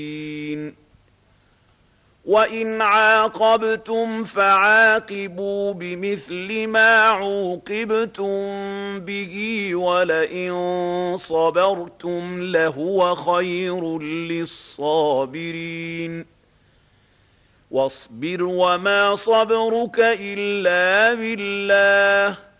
وَإِنْ عَاقَبْتُمْ فَعَاقِبُوا بِمِثْلِ مَا عُوقِبْتُم بِهِ وَلَئِن صَبَرْتُمْ لَهُوَ خَيْرٌ لِّلصَّابِرِينَ وَاصْبِرْ وَمَا صَبْرُكَ إِلَّا بِاللَّهِ